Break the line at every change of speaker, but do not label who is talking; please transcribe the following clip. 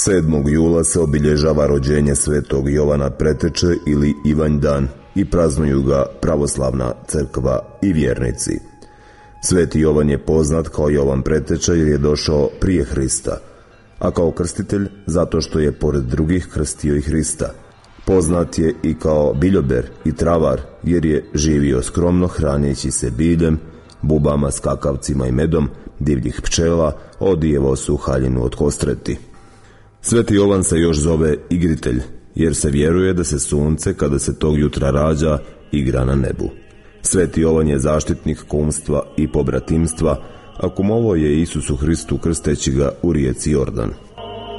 7. jula se obilježava rođenje svetog Jovana Preteče ili Ivanjdan i praznuju ga pravoslavna crkva i vjernici. Sveti Jovan je poznat kao Jovan Preteča jer je došao prije Hrista, a kao krstitelj zato što je pored drugih krstio i Hrista. Poznat je i kao biljober i travar jer je živio skromno hraneći se biljem, bubama, skakavcima i medom divljih pčela, odijevao su haljinu od kostreti. Sveti Jovan se još zove igritelj, jer se vjeruje da se sunce, kada se tog jutra rađa, igra na nebu. Sveti Jovan je zaštitnik kumstva i pobratimstva, a kumovao je Isusu Hristu krsteći ga u rijeci Jordan.